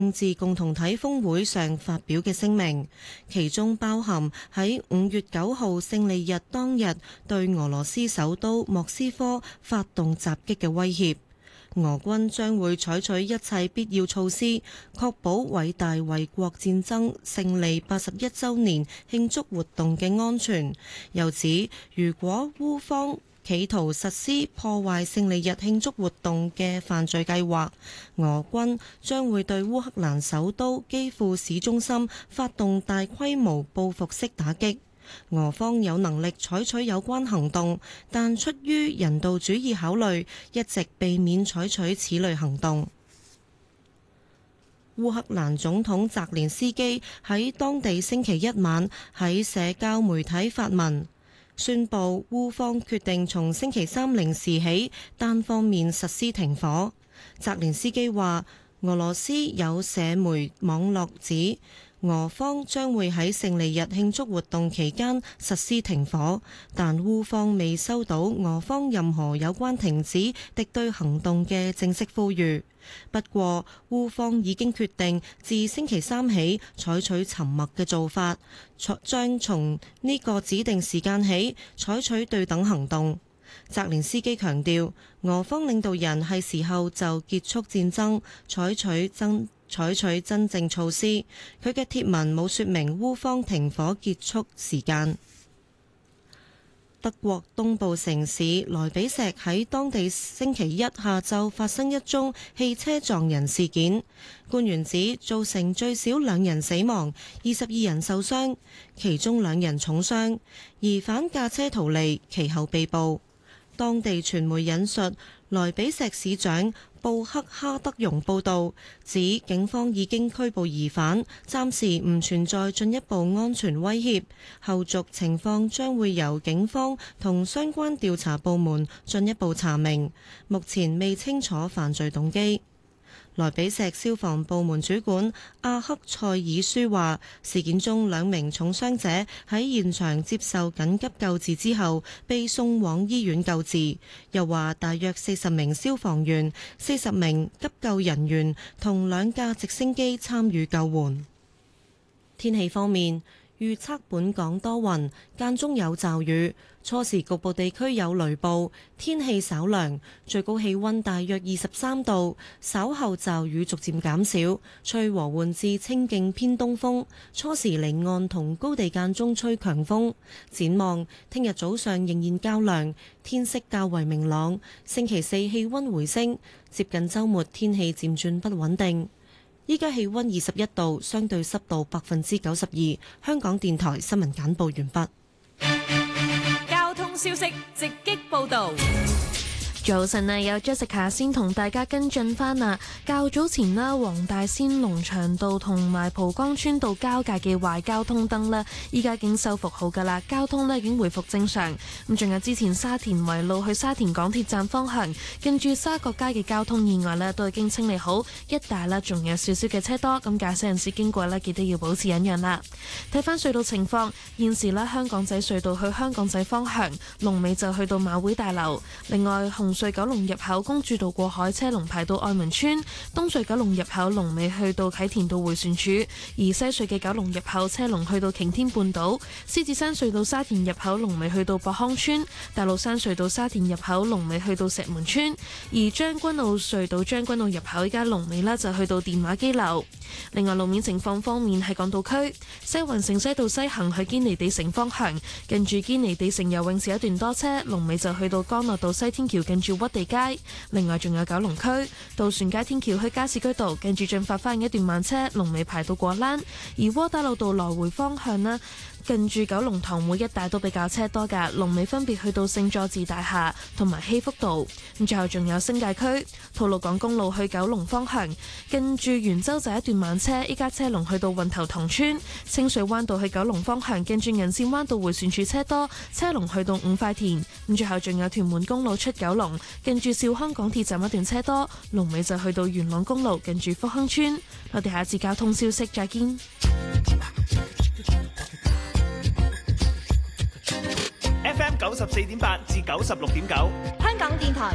政治共同體峰會上發表嘅聲明，其中包含喺5月9號勝利日當日對俄羅斯首都莫斯科發動襲擊嘅威脅。俄軍將會採取一切必要措施，確保偉大衛國戰爭勝利81週年慶祝活動嘅安全。又指，如果烏方企圖實施破壞勝利日慶祝活動嘅犯罪計劃，俄軍將會對烏克蘭首都基輔市中心發動大規模報復式打擊。俄方有能力採取有關行動，但出於人道主義考慮，一直避免採取此類行動。烏克蘭總統澤連斯基喺當地星期一晚喺社交媒體發文，宣布烏方決定從星期三零時起單方面實施停火。澤連斯基話，俄羅斯有社媒網絡指俄方將會喺勝利日慶祝活動期間實施停火，但烏方未收到俄方任何有關停止敵對行動嘅正式呼籲。不過，烏方已經決定自星期三起採取沉默嘅做法，將從呢個指定時間起採取對等行動。澤連斯基強調，俄方領導人係時候就結束戰爭，採取真正措施。佢嘅貼文冇說明烏方停火結束時間。德國東部城市萊比錫喺當地星期一下晝發生一宗汽車撞人事件，官員指造成最少2人死亡，22人受傷，其中2人重傷，疑犯駕車逃離，其後被捕。當地傳媒引述萊比錫市長布克哈德容報導，指警方已經拘捕疑犯，暫時唔存在進一步安全威脅，後續情況將會由警方同相關調查部門進一步查明，目前未清楚犯罪動機。萊比錫消防部門主管阿克塞爾舒話，事件中2名重傷者喺現場接受緊急救治之後被送往醫院救治。又話大約40名消防員、40名急救人員同2架直升機參與救援。天氣方面，預測本港多雲，間中有驟雨，初時局部地區有雷暴，天氣稍涼，最高氣溫大約23度。稍後驟雨逐漸減少，吹和緩至清勁偏東風，初時離岸同高地間中吹強風。展望聽日早上仍然較涼，天色較為明朗。星期四氣溫回升，接近週末天氣漸轉不穩定。依家氣溫21度，相對濕度92%。香港電台新聞簡報完畢。 交通消息直擊報道。 早晨啊，有 Jessica 先同大家跟進翻啊。較早前啦，黃大仙龍翔道同埋蒲崗村道交界嘅壞交通燈呢，依家已經修復好噶啦，交通呢已經回復正常。咁仲有之前沙田圍路去沙田港鐵站方向，近住沙角街嘅交通意外呢都已經清理好，一帶啦仲有少少嘅車多，咁駕駛人士經過呢記得要保持忍讓啦。睇翻隧道情況，現時呢香港仔隧道去香港仔方向，龍尾就去到馬會大樓。另外紅隧九龍入口公主道過海車龍排到愛民村，東隧九龍入口龍尾去到啟田道迴旋處，而西隧嘅九龍入口車龍去到擎天半島，獅子山隧道沙田入口龍尾去到博康村，大老山隧道沙田入口龍尾去到石門村，而將軍澳隧道將軍澳入口依家龍尾呢就去到電話機樓。另外路面情況方面，喺港島區西環城西道西行去堅尼地城方向，近住堅尼地城游泳池一段多車，龍尾就去到干諾道西天橋近住屈地街。另外仲有九龍區渡船街天橋去加士居道，近住進發花園一段慢車，龍尾排到過欄。而窩打老道來回方向呢，近住九龍塘會一帶都比較車多㗎，龍尾分別去到聖佐治大廈同埋禧福道。咁最後仲有新界區吐露港公路去九龍方向，近住元洲仔一段慢車，依家車龍去到運頭塘村。清水灣道去九龍方向，近住銀線灣道迴旋處車多，車龍去到五塊田。咁最後仲有屯門公路出九龍，近住兆康港鐵站一段車多，龍尾就去到元朗公路近住福亨村。我哋下次交通消息再見。 FM 94.8至96.9， 香港電台